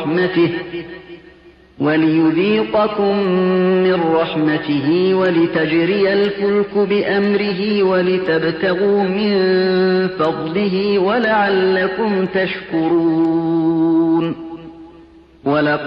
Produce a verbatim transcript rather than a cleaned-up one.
رحمته وليذيقكم من رحمته ولتجري الفلك بأمره ولتبتغوا من فضله ولعلكم تشكرون.